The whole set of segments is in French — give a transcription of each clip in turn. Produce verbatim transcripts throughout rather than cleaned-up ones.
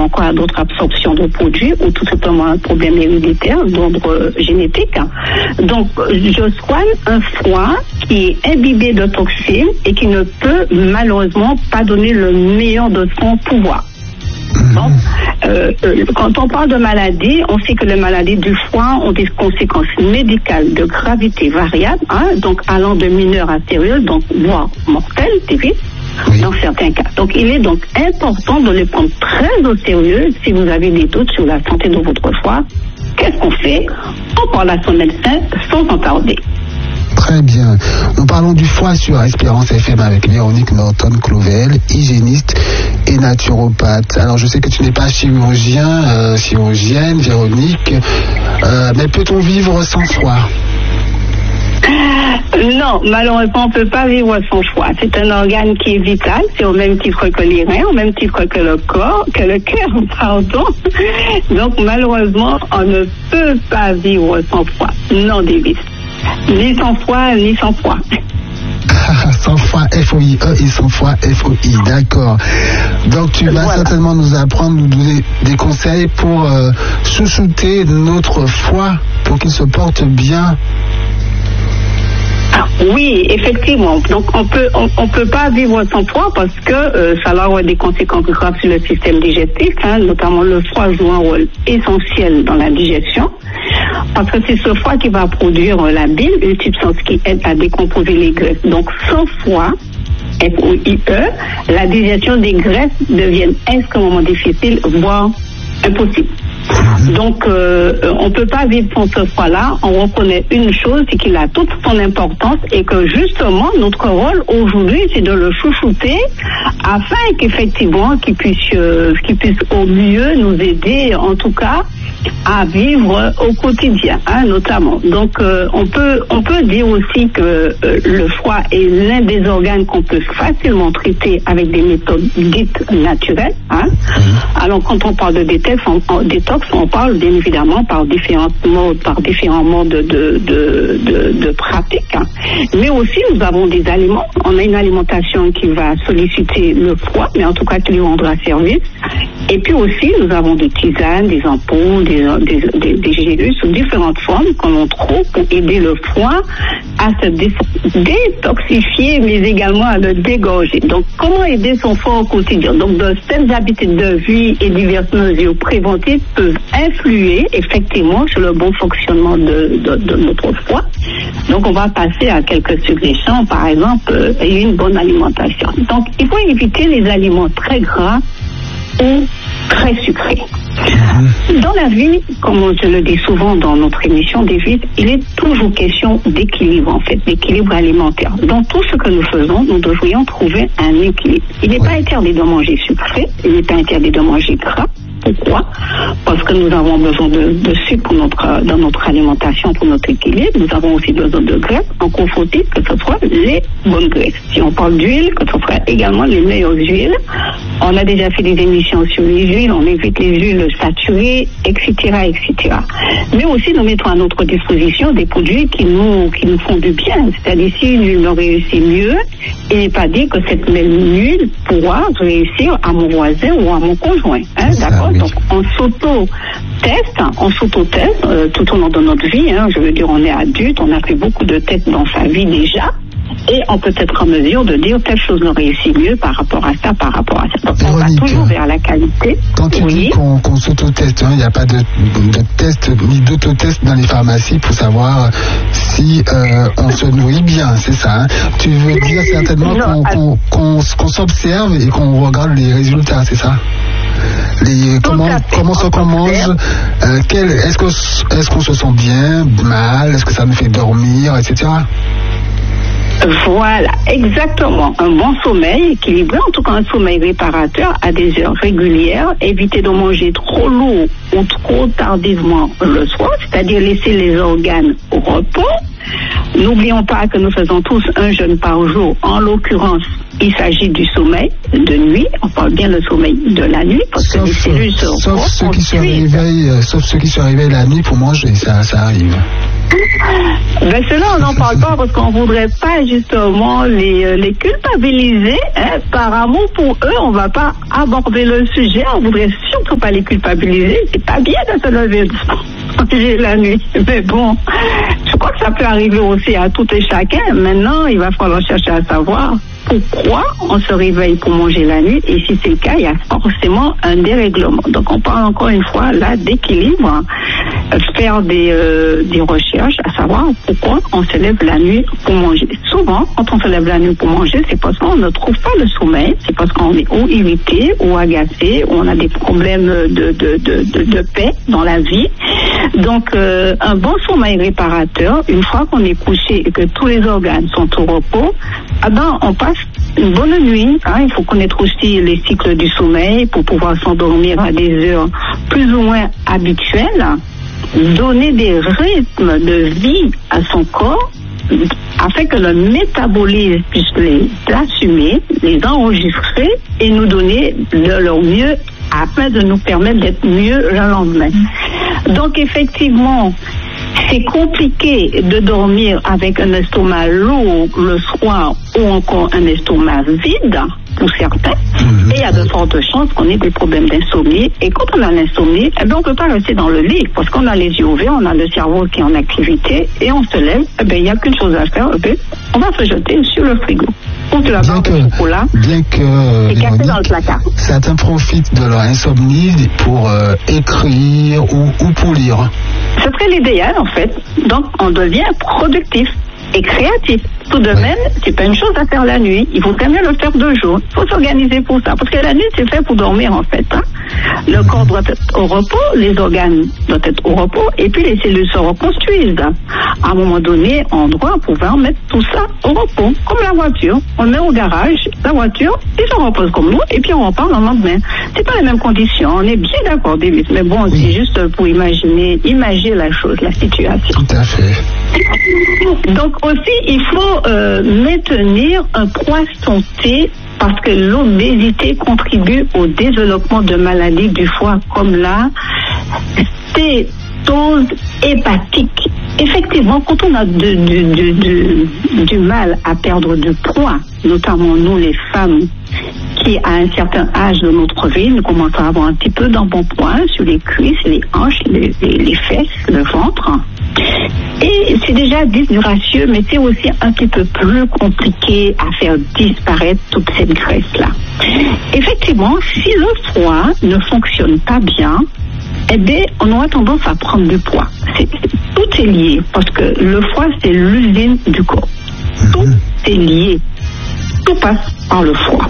encore à d'autres absorptions de produits ou tout simplement un problème héréditaire d'ordre euh, génétique. Donc, je soigne un foie qui est imbibé de toxines et qui ne peut malheureusement pas donner le meilleur de son pouvoir. Donc, euh, euh, quand on parle de maladie, on sait que les maladies du foie ont des conséquences médicales de gravité variable, hein, donc allant de mineures à sérieuses, donc voire mortelles, oui, dans certains cas. Donc, il est donc important de les prendre très au sérieux si vous avez des doutes sur la santé de votre foie. Qu'est-ce qu'on fait? On parle à son médecin sans en tarder. Très bien. Nous parlons du foie sur Espérance F M avec Véronique Norton-Clouvel, hygiéniste et naturopathe. Alors, je sais que tu n'es pas chirurgien, euh, chirurgienne, Véronique, euh, mais peut-on vivre sans foie? Non, malheureusement, on ne peut pas vivre sans foie. C'est un organe qui est vital, c'est au même titre que les reins, au même titre que le corps, que le cœur, pardon. Donc, malheureusement, on ne peut pas vivre sans foie. Non, Davis. Ni sans foie, ni sans foie. Sans foie, F O I E, et sans foie, F O I, d'accord. Donc tu vas voilà. certainement nous apprendre, nous donner des conseils pour euh, chouchouter notre foie, pour qu'il se porte bien. Oui, effectivement. Donc on peut on, on peut pas vivre sans foie parce que euh, ça va avoir des conséquences graves sur le système digestif, hein, notamment le foie joue un rôle essentiel dans la digestion parce que c'est ce foie qui va produire euh, la bile, une substance qui aide à décomposer les graisses. Donc sans foie, F O I E, la digestion des graisses devient extrêmement difficile, voire impossible. Donc, euh, on ne peut pas vivre sans ce foie-là. On reconnaît une chose, c'est qu'il a toute son importance et que justement, notre rôle aujourd'hui, c'est de le chouchouter afin qu'effectivement, qu'il puisse, euh, qu'il puisse au mieux nous aider, en tout cas, à vivre au quotidien, hein, notamment. Donc, euh, on peut, on peut dire aussi que euh, le foie est l'un des organes qu'on peut facilement traiter avec des méthodes dites naturelles. Hein. Alors, quand on parle de détox, on, on, détox, on parle bien évidemment par différents modes, par différents modes de, de, de, de, de pratique. Hein. Mais aussi, nous avons des aliments. On a une alimentation qui va solliciter le foie, mais en tout cas qui lui rendra service. Et puis aussi, nous avons des tisanes, des ampoules, des, des, des, des gélules sous différentes formes que l'on trouve pour aider le foie à se dé- détoxifier, mais également à le dégorger. Donc, comment aider son foie au quotidien? Donc, de certaines habitudes de vie et diverses mesures préventives peuvent influer effectivement sur le bon fonctionnement de, de, de notre foie. Donc, on va passer à quelques suggestions, par exemple, euh, une bonne alimentation. Donc, il faut éviter les aliments très gras ou très sucré. Dans la vie, comme je le dis souvent dans notre émission David, il est toujours question d'équilibre, en fait, d'équilibre alimentaire. Dans tout ce que nous faisons, nous devrions trouver un équilibre. Il n'est pas interdit de manger sucré, il n'est pas interdit de manger gras. Pourquoi? Parce que nous avons besoin de, de sucre pour notre, dans notre alimentation, pour notre équilibre. Nous avons aussi besoin de graisse. Encore faut-il que ce soit les bonnes graisses. Si on parle d'huile, que ce soit également les meilleures huiles. On a déjà fait des émissions sur les huiles. On évite les huiles saturées, et cetera, et cetera. Mais aussi, nous mettons à notre disposition des produits qui nous, qui nous font du bien. C'est-à-dire, si une huile nous réussit mieux, il n'est pas dit que cette même huile pourra réussir à mon voisin ou à mon conjoint. Hein, d'accord? Donc, on s'auto-teste, on s'auto-teste euh, tout au long de notre vie. Hein, je veux dire, on est adulte, on a fait beaucoup de tests dans sa vie déjà. Et on peut être en mesure de dire telle chose nous réussit mieux par rapport à ça, par rapport à ça. Donc, on va toujours vers la qualité. Quand tu oui. dis qu'on, qu'on s'auto-teste, il hein, n'y a pas de, de test ni d'auto-test dans les pharmacies pour savoir si euh, on se nourrit bien, c'est ça. Hein. Tu veux dire certainement non, qu'on, qu'on, qu'on, qu'on s'observe et qu'on regarde les résultats, c'est ça? Les, comment comment ce qu'on mange, euh, quel, est-ce, que, est-ce qu'on se sent bien, mal, est-ce que ça nous fait dormir, et cetera. Voilà, exactement. Un bon sommeil équilibré, en tout cas un sommeil réparateur à des heures régulières. Éviter de manger trop lourd ou trop tardivement le soir, c'est-à-dire laisser les organes au repos. N'oublions pas que nous faisons tous un jeûne par jour. En l'occurrence, il s'agit du sommeil de nuit. On parle bien le sommeil de la nuit parce sauf, que les cellules se sauf ceux qui se réveillent, sauf ceux qui se réveillent la nuit pour manger, ça, ça arrive. Ben cela, on n'en parle pas parce qu'on ne voudrait pas justement les, les culpabiliser. Hein. Par amour pour eux, on ne va pas aborder le sujet. On ne voudrait surtout pas les culpabiliser. C'est pas bien de se lever la nuit. Mais bon, je crois que ça peut arriver aussi à tout et chacun. Maintenant, il va falloir chercher à savoir pourquoi on se réveille pour manger la nuit, et si c'est le cas, il y a forcément un dérèglement. Donc on parle encore une fois là d'équilibre, faire des, euh, des recherches à savoir pourquoi on se lève la nuit pour manger. Souvent, quand on se lève la nuit pour manger, c'est parce qu'on ne trouve pas le sommeil, c'est parce qu'on est ou irrité, ou agacé, ou on a des problèmes de, de, de, de, de paix dans la vie. Donc euh, un bon sommeil réparateur, une fois qu'on est couché et que tous les organes sont au repos, ah ben on passe une bonne nuit. Hein. Il faut connaître aussi les cycles du sommeil pour pouvoir s'endormir à des heures plus ou moins habituelles, donner des rythmes de vie à son corps afin que le métabolisme puisse les assumer, les enregistrer et nous donner de leur mieux afin de nous permettre d'être mieux le lendemain. Donc effectivement, c'est compliqué de dormir avec un estomac lourd le soir ou encore un estomac vide pour certains. Mmh. Et il y a de fortes chances qu'on ait des problèmes d'insomnie. Et quand on a l'insomnie, eh bien, on ne peut pas rester dans le lit parce qu'on a les yeux ouverts, on a le cerveau qui est en activité et on se lève. Eh bien, il n'y a qu'une chose à faire. Eh bien, on va se jeter sur le frigo. Donc, la barre de chocolat bien que, est cassée dans le placard. Certains profitent de leur insomnie pour euh, écrire ou, ou pour lire. Ce serait l'idéal, en fait. Donc, on devient productif et créatif. Tout de même, c'est pas une chose à faire la nuit. Il faudrait mieux le faire deux jours. Il faut s'organiser pour ça. Parce que la nuit, c'est fait pour dormir, en fait. Hein. Le corps doit être au repos, les organes doivent être au repos, et puis les cellules se reconstruisent. À un moment donné, on doit pouvoir mettre tout ça au repos. Comme la voiture. On le met au garage, la voiture, il se repose comme nous, et puis on repart le lendemain. C'est pas les mêmes conditions. On est bien d'accord, David. Mais bon, c'est juste pour imaginer, imaginer la chose, la situation. Tout à fait. Donc aussi, il faut Euh, maintenir un poids santé parce que l'obésité contribue au développement de maladies du foie comme la stéatose hépatique. Effectivement, quand on a de, de, de, de, du mal à perdre du poids, notamment nous les femmes qui à un certain âge de notre vie, nous commençons à avoir un petit peu d'embonpoint sur les cuisses, les hanches, les, les, les fesses, le ventre. Et c'est déjà disgracieux, mais c'est aussi un petit peu plus compliqué à faire disparaître toute cette graisse-là. Effectivement, si le foie ne fonctionne pas bien, eh bien, on aura tendance à prendre du poids. C'est, c'est, tout est lié, parce que le foie, c'est l'usine du corps. Tout est lié. Tout passe par le foie.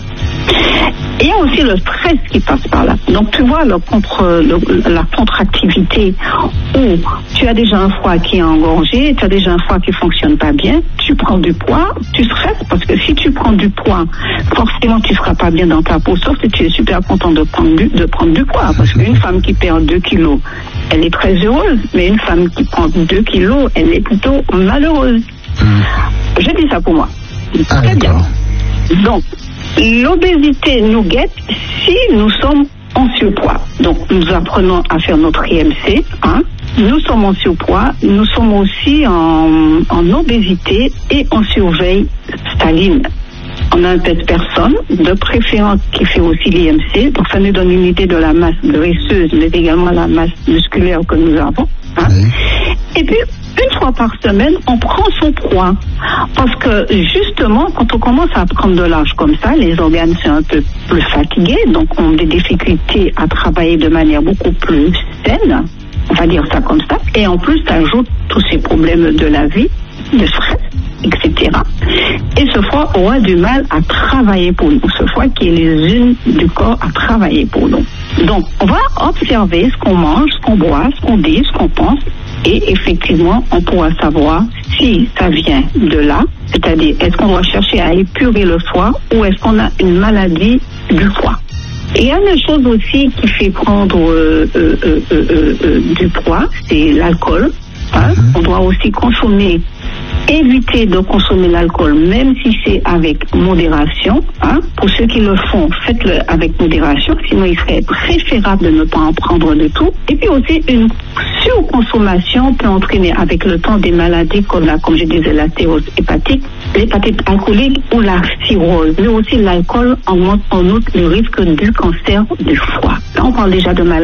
Et il y a aussi le stress qui passe par là. Donc tu vois le contre, le, la contractivité où tu as déjà un foie qui est engorgé, tu as déjà un foie qui ne fonctionne pas bien, tu prends du poids, tu stresses parce que si tu prends du poids, forcément tu ne seras pas bien dans ta peau, sauf si tu es super content de prendre du, de prendre du poids. Parce qu'une femme qui perd deux kilos, elle est très heureuse, mais une femme qui prend deux kilos, elle est plutôt malheureuse. Mmh. Je dis ça pour moi. Ah, très bien. Donc, l'obésité nous guette si nous sommes en surpoids. Donc, nous apprenons à faire notre I M C. Hein. Nous sommes en surpoids, nous sommes aussi en, en obésité et on surveille Staline. On a un test personne, de préférence qui fait aussi l'I M C. Donc, ça nous donne une idée de la masse graisseuse, mais également la masse musculaire que nous avons. Hein. Oui. Et puis, une fois par semaine, on prend son poids. Parce que, justement, quand on commence à prendre de l'âge comme ça, les organes sont un peu plus fatigués, donc on a des difficultés à travailler de manière beaucoup plus saine. On va dire ça comme ça. Et en plus, ça ajoute tous ces problèmes de la vie, de stress, et cetera. Et ce foie aura du mal à travailler pour nous. Ce foie qui est les unes du corps à travailler pour nous. Donc, on va observer ce qu'on mange, ce qu'on boit, ce qu'on dit, ce qu'on pense. Et effectivement, on pourra savoir si ça vient de là, c'est-à-dire est-ce qu'on doit chercher à épurer le foie ou est-ce qu'on a une maladie du foie. Et il y a une chose aussi qui fait prendre euh, euh, euh, euh, euh, du poids, c'est l'alcool. Hein. On doit aussi consommer éviter de consommer l'alcool, même si c'est avec modération. Hein. Pour ceux qui le font, faites-le avec modération, sinon il serait préférable de ne pas en prendre de tout. Et puis aussi, une surconsommation peut entraîner avec le temps des maladies comme, la, comme je disais, la cirrhose hépatique, l'hépatite alcoolique ou la cirrhose. Mais aussi l'alcool augmente en outre le risque du cancer du foie. Là, on parle déjà de maladies